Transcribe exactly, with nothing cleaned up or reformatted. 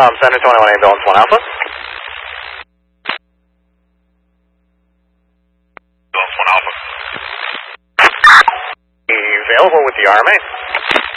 Um, Center twenty-one Ambulance one Alpha. Ambulance one Alpha. Available with the R M A.